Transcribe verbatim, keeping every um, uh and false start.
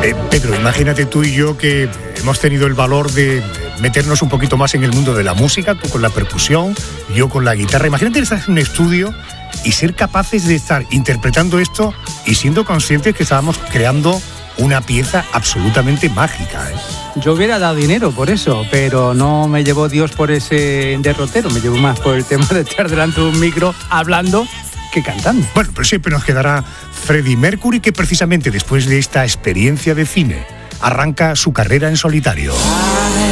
Eh, Pedro, imagínate tú y yo que hemos tenido el valor de meternos un poquito más en el mundo de la música, tú con la percusión, yo con la guitarra. Imagínate estar en un estudio y ser capaces de estar interpretando esto y siendo conscientes que estábamos creando una pieza absolutamente mágica, ¿eh? Yo hubiera dado dinero por eso, pero no me llevó Dios por ese derrotero, me llevó más por el tema de estar delante de un micro hablando que cantando. Bueno, pero siempre nos quedará Freddie Mercury, que precisamente después de esta experiencia de cine arranca su carrera en solitario.